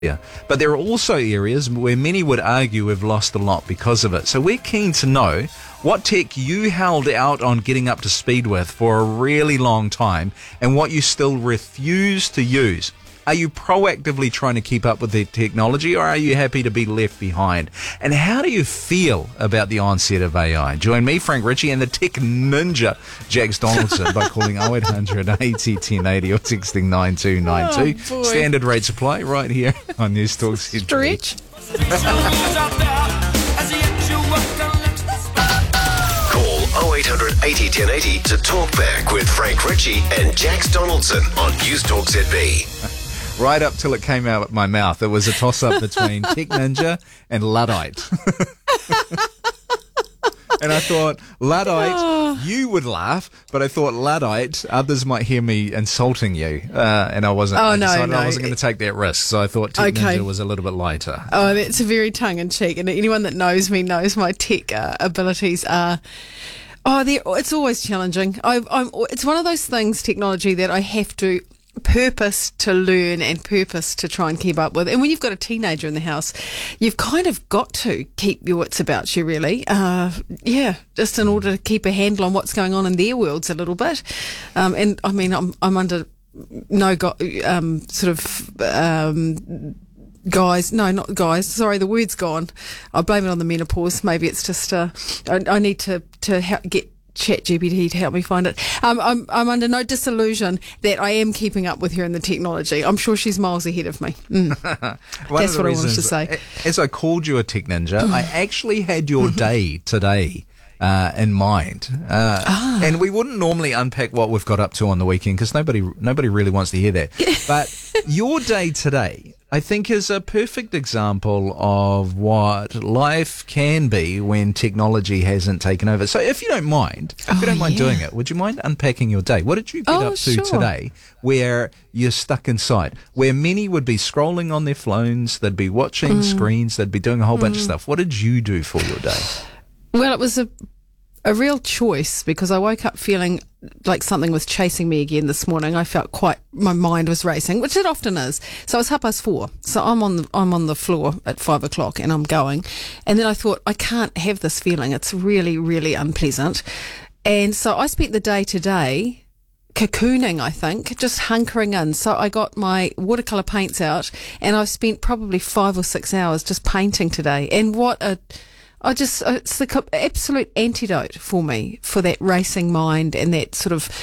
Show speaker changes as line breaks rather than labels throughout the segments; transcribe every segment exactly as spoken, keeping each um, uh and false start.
Yeah, but there are also areas where many would argue we've lost a lot because of it. So we're keen to know what tech you held out on getting up to speed with for a really long time and what you still refuse to use. Are you proactively trying to keep up with the technology, or are you happy to be left behind? And how do you feel about the onset of A I? Join me, Frank Ritchie, and the tech ninja, Jax Donaldson, by calling oh eight hundred eighty ten eighty or texting nine two nine two.
Oh,
Standard rates apply right here on News Talk Z B.
Stretch.
Call oh eight hundred eighty ten eighty to talk back with Frank Ritchie and Jax Donaldson on News Talk Z B.
Right up till it came out of my mouth, it was a toss-up between Tech Ninja and Luddite. And I thought, Luddite,
Oh.
you would laugh, but I thought, Luddite, others might hear me insulting you. Uh, and I wasn't,
Oh,
I
no,
decided
no.
I wasn't going to take that risk, so I thought Tech
Okay.
Ninja was a little bit lighter.
Oh, that's very tongue-in-cheek, and anyone that knows me knows my tech uh, abilities are... Oh, they're- it's always challenging. I, I'm, it's one of those things, technology, that I have to purpose to learn and purpose to try and keep up with. And when you've got a teenager in the house, you've kind of got to keep your wits about you, really. Uh, yeah, just in order to keep a handle on what's going on in their worlds a little bit. Um, and I mean, I'm, I'm under no go, um, sort of... Um, Guys, no, not guys. Sorry, the word's gone. I blame it on the menopause. Maybe it's just uh, I, I need to to ha- get ChatGPT to help me find it. Um, I'm I'm under no disillusion that I am keeping up with her in the technology. I'm sure she's miles ahead of me. Mm.
One
That's
of the
what I wanted to
reasons-
say.
As I called you a Tech Ninja, I actually had your day today uh, in mind. Uh,
Ah.
And we wouldn't normally unpack what we've got up to on the weekend because nobody, nobody really wants to hear that. But your day today, I think, is a perfect example of what life can be when technology hasn't taken over. So if you don't mind, if you
Oh,
don't mind
yeah.
doing it, would you mind unpacking your day? What did you get
Oh,
up to
sure.
today where you're stuck inside, where many would be scrolling on their phones, they'd be watching
Mm.
screens, they'd be doing a whole bunch of stuff. What did you do for your day?
Well, it was a a real choice because I woke up feeling like something was chasing me again this morning. I felt quite, my mind was racing, which it often is. So it's half past four. So I'm on the, I'm on the floor at five o'clock and I'm going. And then I thought, I can't have this feeling. It's really, really unpleasant. And so I spent the day today cocooning, I think, just hunkering in. So I got my watercolour paints out and I've spent probably five or six hours just painting today. And what a, I just, it's the co- absolute antidote for me for that racing mind and that sort of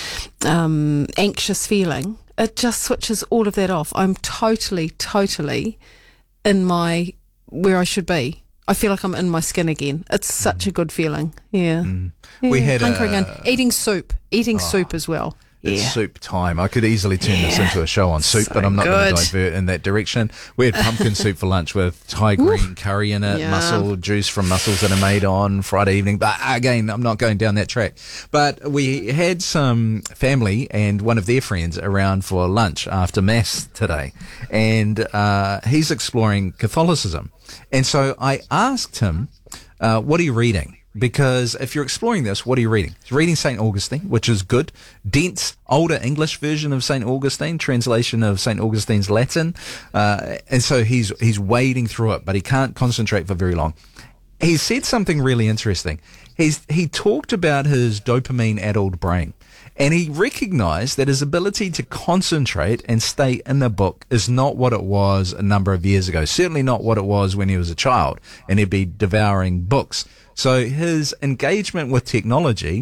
um, anxious feeling. It just switches all of that off. I'm totally, totally in my, where I should be. I feel like I'm in my skin again. It's such a good feeling. Yeah. yeah.
We had
Hunkering in.
a-
Eating soup. Eating soup as well.
It's
Yeah.
soup time. I could easily turn this
Yeah.
into a show on soup,
So
but I'm not going
good.
to divert in that direction. We had pumpkin soup for lunch with Thai green curry in it,
Yum.
mussel juice from mussels that are made on Friday evening. But again, I'm not going down that track. But we had some family and one of their friends around for lunch after Mass today. And uh, he's exploring Catholicism. And so I asked him, uh, what are you reading? Because if you're exploring this, what are you reading? He's reading Saint Augustine, which is good. Dense, older English version of Saint Augustine, translation of Saint Augustine's Latin. Uh, and so he's, he's wading through it, but he can't concentrate for very long. He said something really interesting. He's, he talked about his dopamine-addled brain. And he recognized that his ability to concentrate and stay in the book is not what it was a number of years ago. Certainly not what it was when he was a child and he'd be devouring books. So his engagement with technology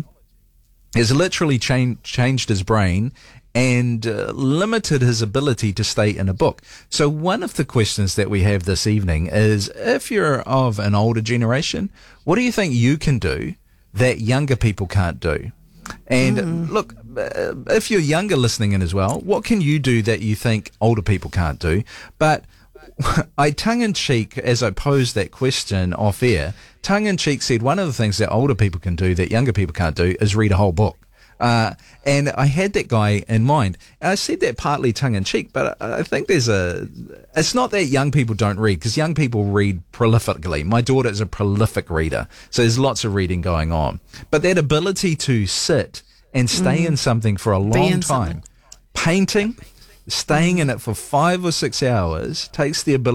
has literally cha- changed his brain and uh, limited his ability to stay in a book. So one of the questions that we have this evening is, if you're of an older generation, what do you think you can do that younger people can't do? And
Mm.
look, uh, if you're younger listening in as well, what can you do that you think older people can't do? But I tongue-in-cheek, as I posed that question off air, tongue-in-cheek said one of the things that older people can do that younger people can't do is read a whole book. Uh, and I had that guy in mind. And I said that partly tongue-in-cheek, but I, I think there's a... It's not that young people don't read, because young people read prolifically. My daughter is a prolific reader, so there's lots of reading going on. But that ability to sit and stay in something for a long
in
time,
something.
painting, staying in it for five or six hours takes the ability